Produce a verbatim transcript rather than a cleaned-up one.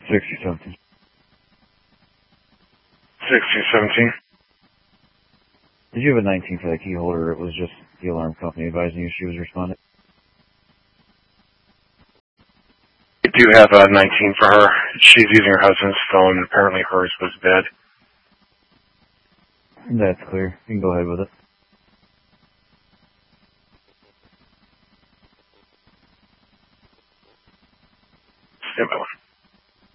sixty something. sixty seventeen. Did you have a nineteen for that key holder? It was just the alarm company advising you she was responding. I do have a nineteen for her. She's using her husband's phone. Apparently hers was dead. That's clear. You can go ahead with it. Stand by one.